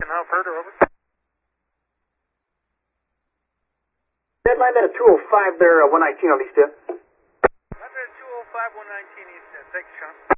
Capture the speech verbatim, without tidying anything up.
how further, over? Deadline at two oh five there, uh, one nineteen on East Tip. Roger, two oh five, one nineteen East Tip. Thanks, Sean.